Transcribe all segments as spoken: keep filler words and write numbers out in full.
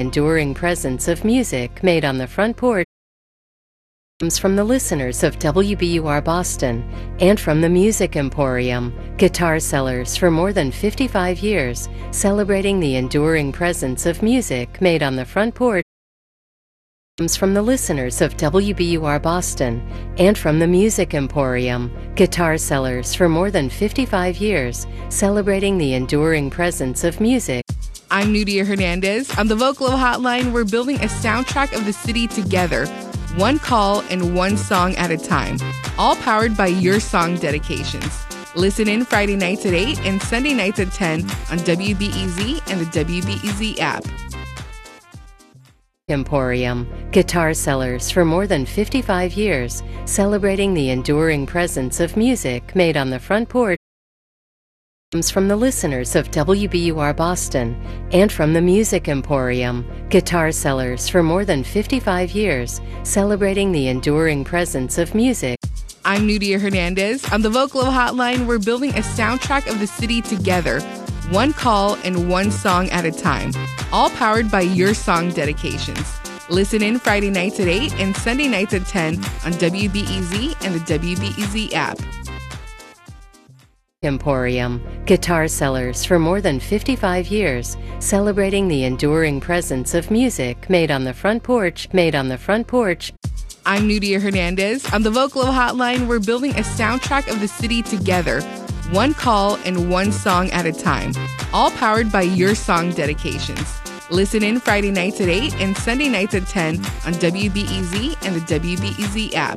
enduring presence of music made on the front porch from the listeners of W B U R Boston and from the Music Emporium, Guitar Sellers for more than fifty-five years, celebrating the enduring presence of music made on the front porch from the listeners of W B U R Boston and from the Music Emporium, Guitar Sellers for more than fifty-five years, celebrating the enduring presence of music. I'm Nudia Hernandez. On the Vocalo Hotline, we're building a soundtrack of the city together, one call and one song at a time, all powered by your song dedications. Listen in Friday nights at eight and Sunday nights at ten on W B E Z and the W B E Z app. Emporium, Guitar Sellers for more than fifty-five years, celebrating the enduring presence of music made on the front porch from the listeners of W B U R Boston and from the Music Emporium, Guitar Sellers for more than fifty-five years, celebrating the enduring presence of music. I'm Nudia Hernandez. On the Vocalo Hotline, we're building a soundtrack of the city together, one call and one song at a time, all powered by your song dedications. Listen in Friday nights at eight and Sunday nights at ten on W B E Z and the W B E Z app. Emporium, Guitar Sellers for more than fifty-five years, celebrating the enduring presence of music made on the front porch, made on the front porch. I'm Nudia Hernandez. On the Vocalo Hotline, we're building a soundtrack of the city together, one call and one song at a time, all powered by your song dedications. Listen in Friday nights at eight and Sunday nights at ten on W B E Z and the W B E Z app.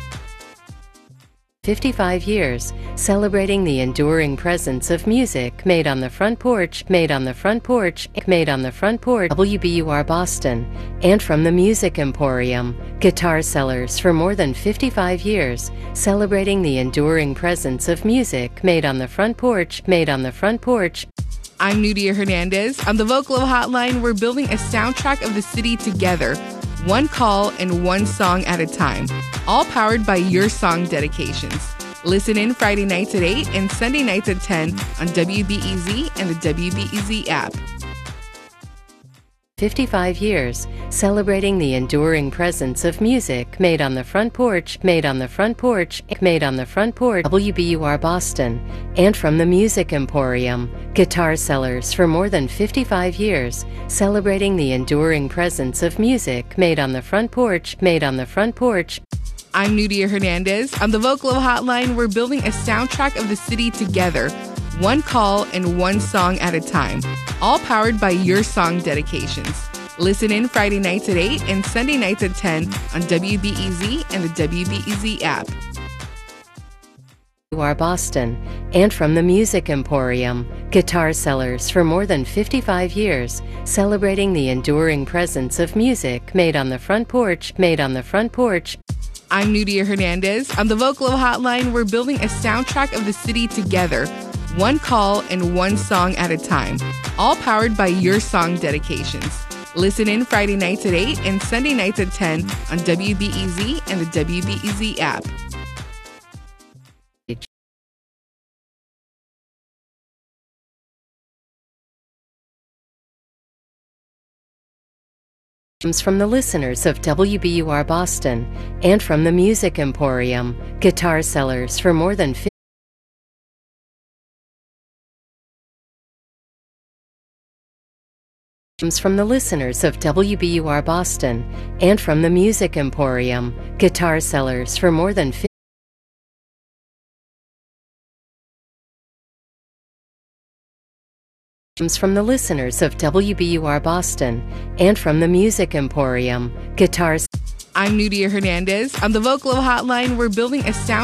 fifty-five years, celebrating the enduring presence of music made on the front porch, made on the front porch, made on the front porch, W B U R Boston, and from the Music Emporium, Guitar Sellers for more than fifty-five years, celebrating the enduring presence of music made on the front porch, made on the front porch. I'm Nudia Hernandez. On the Vocalo Hotline, we're building a soundtrack of the city together, one call and one song at a time, all powered by your song dedications. Listen in Friday nights at eight and Sunday nights at ten on W B E Z and the W B E Z app. fifty-five years, celebrating the enduring presence of music made on the front porch, made on the front porch, made on the front porch, W B U R Boston, and from the Music Emporium, Guitar Sellers for more than fifty-five years, celebrating the enduring presence of music made on the front porch, made on the front porch. I'm Nudia Hernandez. On the Vocalo Hotline, we're building a soundtrack of the city together, one call and one song at a time, all powered by your song dedications. Listen in Friday nights at eight and Sunday nights at ten on W B E Z and the W B E Z app. W B U R Boston, and from the Music Emporium, Guitar Sellers for more than fifty-five years, celebrating the enduring presence of music made on the front porch, made on the front porch. I'm Nudia Hernandez. On the Vocalo Hotline, we're building a soundtrack of the city together, one call and one song at a time, all powered by your song dedications. Listen in Friday nights at eight and Sunday nights at ten on W B E Z and the W B E Z app. From the listeners of W B U R Boston and from the Music Emporium, Guitar Sellers for more than fifty from the listeners of W B U R Boston and from the Music Emporium, Guitar Sellers for more than fifty from the listeners of W B U R Boston and from the Music Emporium, Guitars. I'm Nudia Hernandez. On the Vocalo Hotline, we're building a sound